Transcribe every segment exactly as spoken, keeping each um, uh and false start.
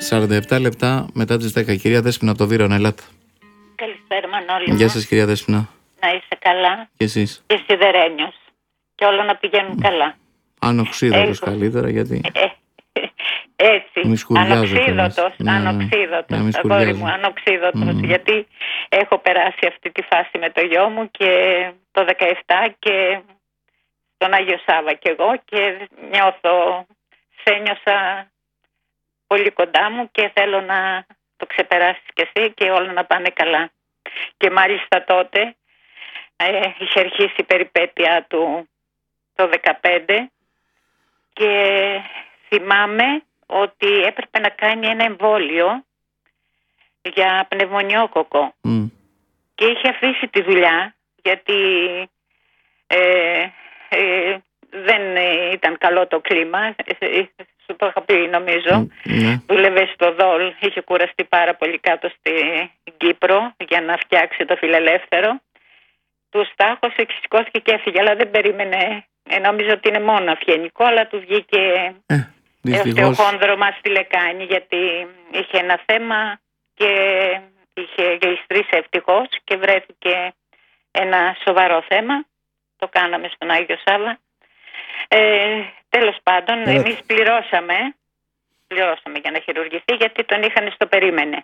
σαράντα επτά λεπτά μετά τις δέκα. Κυρία Δέσποινα από το Βύρωνα, ελάτε. Καλησπέρα, Μανώλη. Γεια σας, κυρία Δέσποινα. Να είσαι καλά. Και εσείς. Και σιδερένιος. Και όλα να πηγαίνουν καλά. Ανοξίδωτος καλύτερα, γιατί. Ε, έτσι. Ανοξίδωτος. Ανοξίδωτος. Αγόρι μου, ανοξίδωτος. Mm. Γιατί έχω περάσει αυτή τη φάση με το γιο μου και το δεκαεπτά και τον Άγιο Σάββα και εγώ και νιώθω, σε νιώσα πολύ κοντά μου και θέλω να το ξεπεράσεις κι εσύ και όλα να πάνε καλά. Και μάλιστα τότε ε, είχε αρχίσει η περιπέτεια του το δεκαπέντε και θυμάμαι ότι έπρεπε να κάνει ένα εμβόλιο για πνευμονιόκοκο mm. και είχε αφήσει τη δουλειά γιατί ε, ε, δεν ήταν καλό το κλίμα. Σου το είχα πει νομίζω. Mm. Δούλευε στο ΔΟΛ, είχε κουραστεί πάρα πολύ κάτω στην Κύπρο για να φτιάξει το φιλελεύθερο. Του τάχωσε και σηκώθηκε και έφυγε, αλλά δεν περίμενε. Ε, νόμιζε ότι είναι μόνο αυγενικό, αλλά του βγήκε ε, οστεοχόνδρομα στη λεκάνη, γιατί είχε ένα θέμα και είχε γλιστρήσει ευτυχώς και βρέθηκε ένα σοβαρό θέμα. Το κάναμε στον Άγιο Σάββα. Ε, τέλος πάντων, ε. εμείς πληρώσαμε, πληρώσαμε για να χειρουργηθεί, γιατί τον είχαν στο περίμενε.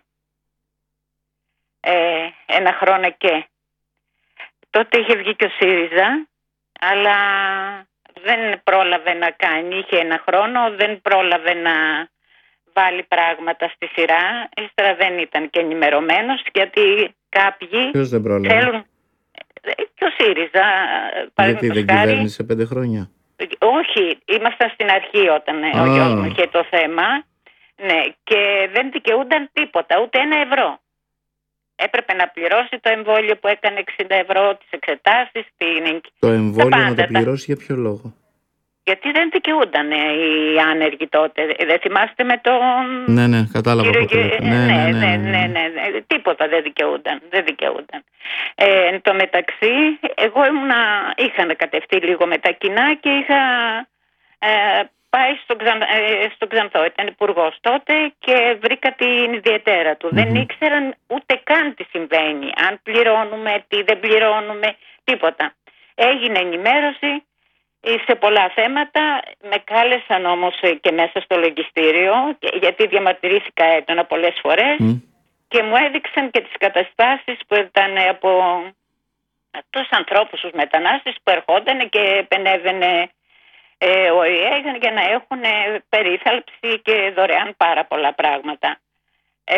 Ε, ένα χρόνο και. Τότε είχε βγει και ο ΣΥΡΙΖΑ, αλλά δεν πρόλαβε να κάνει, είχε ένα χρόνο, δεν πρόλαβε να βάλει πράγματα στη σειρά. Ύστερα δεν ήταν και ενημερωμένος, γιατί κάποιοι Ποιος δεν πρόλαβε? θέλουν... Και ο ΣΥΡΙΖΑ, γιατί δεν κυβέρνησε πέντε χρόνια? Όχι, ήμασταν στην αρχή όταν ah. ο γιος μου είχε το θέμα, ναι, και δεν δικαιούνταν τίποτα, ούτε ένα ευρώ. Έπρεπε να πληρώσει το εμβόλιο που έκανε εξήντα ευρώ, τις εξετάσεις, την... Το εμβόλιο να το πληρώσει για ποιο λόγο? Γιατί δεν δικαιούνταν οι άνεργοι τότε. Δεν θυμάστε με τον... Ναι, ναι, κατάλαβα. Κύριο... Το ναι, ναι, ναι, ναι, ναι, ναι, ναι, ναι. Τίποτα δεν δικαιούνταν. Δεν δικαιούνταν. Ε, εν τω μεταξύ, εγώ ήμουνα, είχα ανακατευτεί λίγο με τα κοινά και είχα ε, πάει στο, Ξαν, ε, στο Ξανθό. Ήταν υπουργός τότε και βρήκα την ιδιαιτέρα του. Mm-hmm. Δεν ήξεραν ούτε καν τι συμβαίνει. Αν πληρώνουμε, τι δεν πληρώνουμε, τίποτα. Έγινε ενημέρωση σε πολλά θέματα. Με κάλεσαν όμως και μέσα στο λογιστήριο, γιατί διαμαρτυρήθηκα έντονα πολλές φορές mm. και μου έδειξαν και τις καταστάσεις που ήταν από τους ανθρώπους, τους μετανάστες που ερχόταν και επενέβαινε ε, ο ΙΕ για να έχουν περίθαλψη και δωρεάν πάρα πολλά πράγματα. Ε,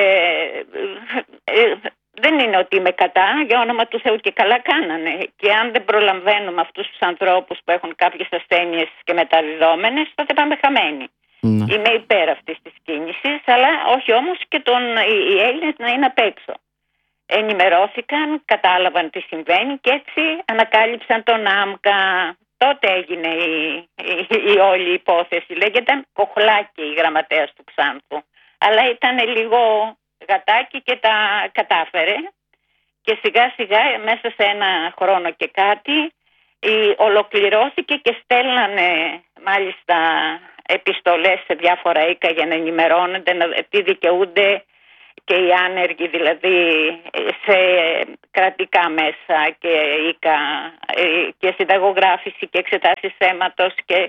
ε, δεν είναι ότι είμαι κατά, για όνομα του Θεού και καλά κάνανε. Και αν δεν προλαμβαίνουμε αυτούς τους ανθρώπους που έχουν κάποιες ασθένειες και μεταδιδόμενες, τότε πάμε χαμένοι. Mm. Είμαι υπέρ αυτής της κίνησης, αλλά όχι όμως και τον, οι Έλληνες να είναι απ' έξω. Ενημερώθηκαν, κατάλαβαν τι συμβαίνει και έτσι ανακάλυψαν τον ΆΜΚΑ. Τότε έγινε η, η, η όλη υπόθεση. Λέγεται Κοχλάκη η γραμματέας του Ξάνθου. Αλλά ήταν λίγο γατάκι και τα κατάφερε και σιγά σιγά μέσα σε ένα χρόνο και κάτι η, ολοκληρώθηκε και στέλνανε μάλιστα επιστολές σε διάφορα οίκα για να ενημερώνονται να, τι δικαιούνται και οι άνεργοι, δηλαδή σε κρατικά μέσα και οίκα και συνταγογράφηση και εξετάσεις θέματος, και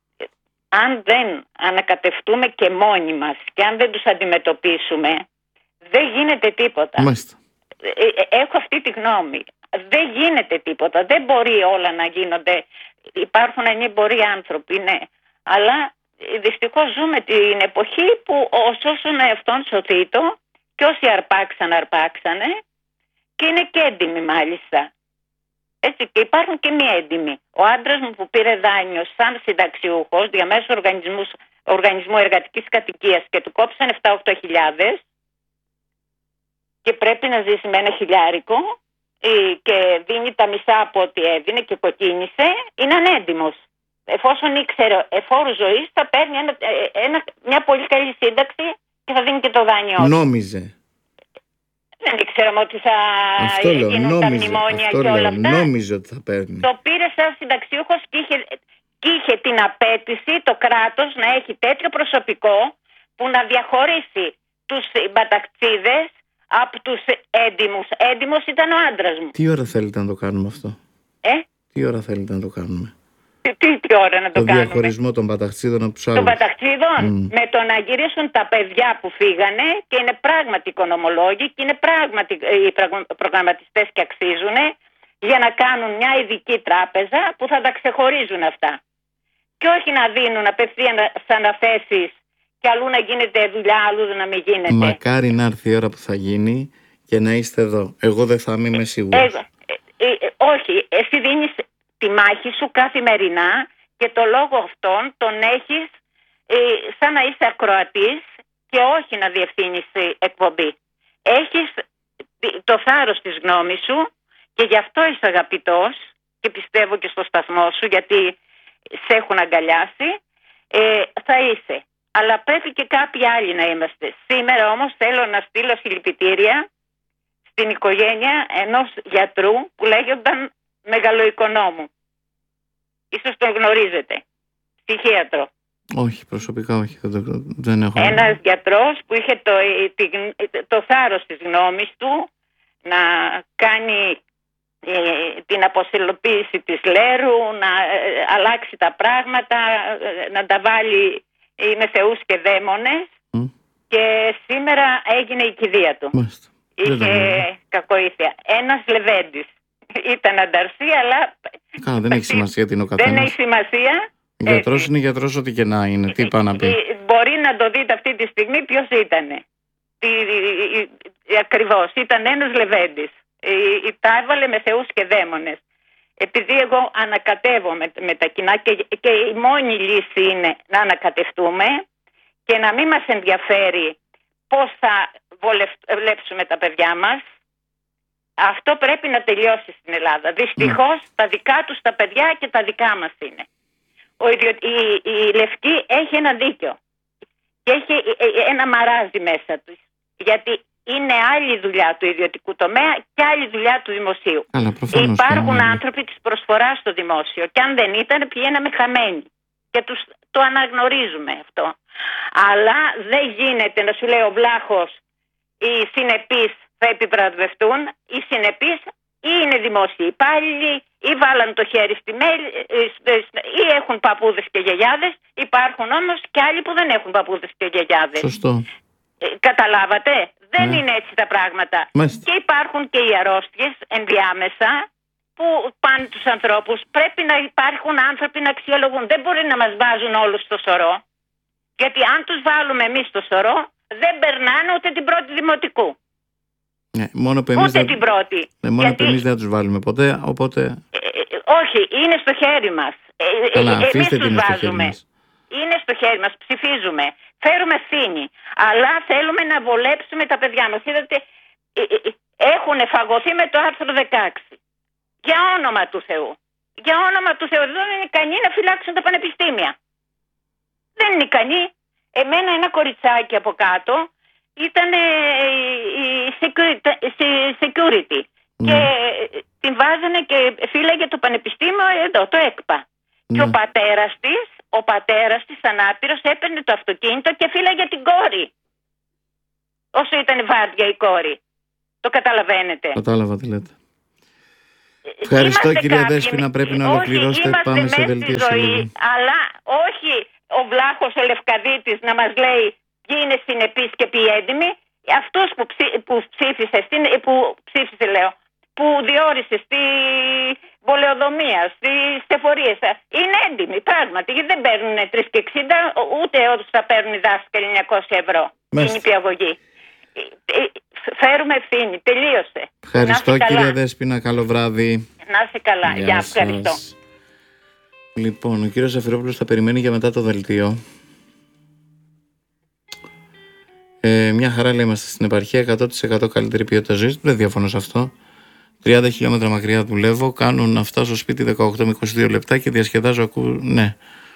αν δεν ανακατευτούμε και μόνοι μας και αν δεν τους αντιμετωπίσουμε, δεν γίνεται τίποτα. Μάλιστα. Έχω αυτή τη γνώμη. Δεν γίνεται τίποτα. Δεν μπορεί όλα να γίνονται. Υπάρχουν ανήμποροι άνθρωποι, ναι. Αλλά δυστυχώς ζούμε την εποχή που όσον εαυτόν σωθήτο και όσοι αρπάξαν, αρπάξανε και είναι και έντιμοι μάλιστα. Έτσι, και υπάρχουν και μη έντιμοι. Ο άντρας μου που πήρε δάνειο σαν συνταξιούχος διαμέσου οργανισμού, οργανισμού εργατικής κατοικίας και του κόψαν επτά οχτώ χιλιάδες και πρέπει να ζήσει με ένα χιλιάρικο και δίνει τα μισά από ό,τι έδινε και κοκκίνησε, είναι ανέντιμος. Εφόσον ήξερε εφόρου ζωής θα παίρνει ένα, ένα, μια πολύ καλή σύνταξη και θα δίνει και το δάνειό. Νόμιζε. Δεν ήξεραμε ότι θα αυτό λέω, γίνουν νόμιζε, τα μνημόνια αυτό και όλα λέω, αυτά. Νόμιζε ότι θα παίρνει. Το πήρε σαν συνταξιούχος και είχε, και είχε την απέτηση το κράτος να έχει τέτοιο προσωπικό που να διαχωρίσει τους μπαταξίδες, από τους έντιμους. Έντιμος ήταν ο άντρας μου. Τι ώρα θέλετε να το κάνουμε αυτό? Ε? Τι ώρα θέλετε να το κάνουμε? Τι, τι ώρα να το, το κάνουμε? Το διαχωρισμό των μπαταξίδων από τους άλλους. Των μπαταξίδων Mm. με το να γυρίσουν τα παιδιά που φύγανε και είναι πράγματι οικονομολόγοι και είναι πράγματι οι προγραμματιστές και αξίζουν, για να κάνουν μια ειδική τράπεζα που θα τα ξεχωρίζουν αυτά. Και όχι να δίνουν απευθείαν αναθέσεις και αλλού να γίνεται δουλειά, αλλού να μην γίνεται. Μακάρι να έρθει η ώρα που θα γίνει και να είστε εδώ. Εγώ δεν θα είμαι σίγουρος. Ε, ε, ε, όχι, εσύ δίνεις τη μάχη σου καθημερινά και το λόγο αυτόν τον έχεις ε, σαν να είσαι ακροατής και όχι να διευθύνεις εκπομπή. Έχεις το θάρρος της γνώμης σου και γι' αυτό είσαι αγαπητός και πιστεύω και στο σταθμό σου, γιατί σε έχουν αγκαλιάσει, ε, θα είσαι. Αλλά πρέπει και κάποιοι άλλοι να είμαστε. Σήμερα όμως θέλω να στείλω συλληπιτήρια στην οικογένεια ενός γιατρού που λέγονταν Μεγαλοοικονόμου. Ίσως τον γνωρίζετε. Ψυχίατρο. Όχι, προσωπικά όχι. Δεν, το, δεν έχω... Ένας γιατρός που είχε το, το, το θάρρος της γνώμης του να κάνει ε, την αποσυλλοποίηση της Λέρου, να ε, αλλάξει τα πράγματα, ε, να τα βάλει ε, με θεούς και δαίμονες mm. και σήμερα έγινε η κηδεία του. Μάλιστα. Είχε κακοήθεια. Ένας Λεβέντης. Ήταν ανταρσή, αλλά... Καλά, δεν έχει σημασία τι είναι ο καθένας. Δεν έχει σημασία. Γιατρός είναι γιατρός ό,τι και να είναι. Τι πάει να πει. Μπορεί να το δείτε αυτή τη στιγμή ποιος ήτανε. Ακριβώς. Ήταν ένας Λεβέντης. Τα έβαλε με θεούς και δαίμονες. Επειδή εγώ ανακατεύω με, με τα κοινά και, και η μόνη λύση είναι να ανακατευτούμε και να μην μας ενδιαφέρει πώς θα βολέψουμε τα παιδιά μας. Αυτό πρέπει να τελειώσει στην Ελλάδα. Δυστυχώς mm. τα δικά τους τα παιδιά και τα δικά μας είναι. Ο ιδιο... η, η Λευκή έχει ένα δίκιο και έχει ένα μαράζι μέσα τους. Γιατί είναι άλλη δουλειά του ιδιωτικού τομέα και άλλη δουλειά του δημοσίου. Αλλά, υπάρχουν είναι. άνθρωποι της προσφοράς στο δημόσιο και αν δεν ήταν πηγαίναμε χαμένοι. Και τους, το αναγνωρίζουμε αυτό. Αλλά δεν γίνεται να σου λέει ο Βλάχος οι συνεπείς θα επιβραβευτούν. Οι συνεπείς ή είναι δημόσιοι υπάλληλοι ή βάλαν το χέρι στη μέλη ή έχουν παππούδες και γιαγιάδες. Υπάρχουν όμως και άλλοι που δεν έχουν παππούδες και γιαγιάδες. Σωστό. Ε, καταλάβατε, δεν ναι. είναι έτσι τα πράγματα. Μάλιστα. Και υπάρχουν και οι αρρώστιες ενδιάμεσα που πάνε τους ανθρώπους. Πρέπει να υπάρχουν άνθρωποι να αξιολογούν. Δεν μπορεί να μας βάζουν όλους στο σωρό. Γιατί αν τους βάλουμε εμείς στο σωρό δεν περνάνε ούτε την πρώτη δημοτικού. Ναι, μόνο που εμείς ούτε δεν... την πρώτη. Ναι, μόνο γιατί... που εμείς δεν τους βάλουμε ποτέ, οπότε... Ε, ε, όχι, είναι στο χέρι μας. Καλά, ε, αφήστε εμείς την τους στο βάζουμε. χέρι μας. Είναι στο χέρι μας, ψηφίζουμε. Φέρουμε ευθύνη. Αλλά θέλουμε να βολέψουμε τα παιδιά μας. Είδατε, ε, ε, έχουν φαγωθεί με το άρθρο δεκαέξι. Για όνομα του Θεού. Για όνομα του Θεού. Δεν είναι ικανοί να φυλάξουν τα πανεπιστήμια. Δεν είναι ικανοί. Εμένα ένα κοριτσάκι από κάτω ήταν η security. Mm. Και την βάζανε και φύλαγε το πανεπιστήμιο εδώ, το ΕΚΠΑ. Mm. Και ο πατέρας της, ο πατέρας της ανάπηρος έπαιρνε το αυτοκίνητο και φύλαγε την κόρη. Όσο ήταν βάρδια η κόρη. Το καταλαβαίνετε. Κατάλαβα τι λέτε. Ευχαριστώ κυρία Δέσποινα, πρέπει να ολοκληρώσετε. Όχι, πάμε σε δελτίο ζωή, αλλά όχι ο Βλάχος ο Λευκαδίτης να μας λέει ποιοι είναι συνεπείς και ποιοι έντιμοι. Αυτός που, ψή, που ψήφισε, στην, που ψήφισε λέω, που διόρισε στη πολεοδομία, στις εφορίες, είναι έντιμοι πράγματι, γιατί δεν παίρνουν τρία και εξήντα, ούτε όσοι θα παίρνουν οι δάσκαλοι εννιακόσια ευρώ. Είναι υπηαγωγή. Φέρουμε ευθύνη, τελείωσε. Ευχαριστώ κυρία Δέσποινα, καλό βράδυ. Να είσαι καλά, γεια, ευχαριστώ. Λοιπόν, ο κύριος Ζαφυρόπουλος θα περιμένει για μετά το δελτίο. Ε, μια χαρά λέει, είμαστε στην επαρχία, εκατό τοις εκατό καλύτερη ποιότητα ζωής. Δεν διαφωνώ σε αυτό. τριάντα χιλιόμετρα μακριά δουλεύω, κάνω να φτάσω στο σπίτι δεκαοκτώ με είκοσι δύο λεπτά και διασκεδάζω. Ακού... Ναι.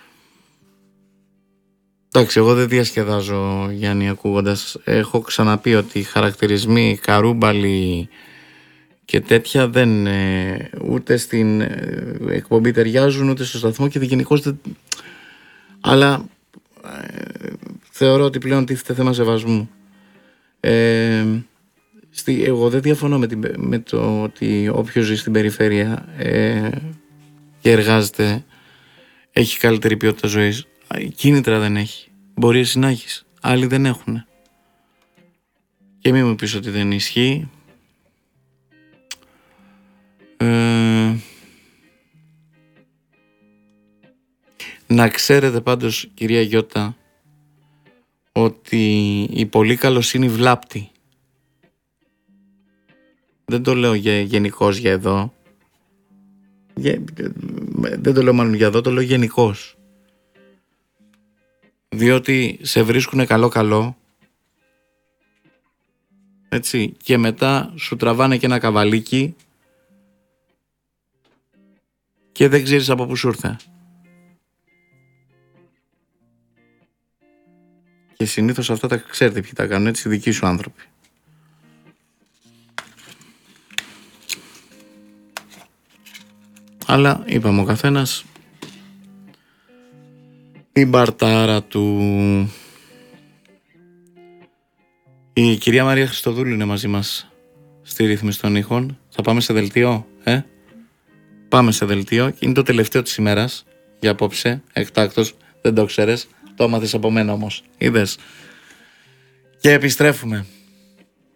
Εντάξει, εγώ δεν διασκεδάζω, Γιάννη, ακούγοντας. Έχω ξαναπεί ότι οι χαρακτηρισμοί καρούμπαλοι και τέτοια δεν ε, ούτε στην ε, εκπομπή ταιριάζουν, ούτε στο σταθμό και γενικώς δεν... Αλλά ε, θεωρώ ότι πλέον τίθεται θέμα σεβασμού. Ε, στη, εγώ δεν διαφωνώ με, την, με το ότι όποιος ζει στην περιφέρεια ε, και εργάζεται έχει καλύτερη ποιότητα ζωής. Κίνητρα δεν έχει. Μπορεί εσύ να έχεις. Άλλοι δεν έχουν. Και μην μου πεις ότι δεν ισχύει. Ε, να ξέρετε πάντως, κυρία Γιώτα, ότι η πολύ καλοσύνη βλάπτει. Δεν το λέω για, γενικώς για εδώ. Για, δεν το λέω μάλλον για εδώ, το λέω γενικώς. Διότι σε βρίσκουνε καλό-καλό, έτσι, και μετά σου τραβάνε και ένα καβαλίκι και δεν ξέρεις από πού σου ήρθε. Και συνήθως αυτά τα ξέρετε ποιοι τα κάνουν, έτσι, οι δικοί σου άνθρωποι. Αλλά είπαμε ο καθένας την παρτάρα του. Η κυρία Μαρία Χριστοδούλου είναι μαζί μας στη ρύθμιση των ήχων. Θα πάμε σε δελτίο, ε? Πάμε σε δελτίο. Είναι το τελευταίο της ημέρας για απόψε, εκτάκτος, δεν το ξέρεις. Το έμαθες από μένα όμως, είδες. Και επιστρέφουμε.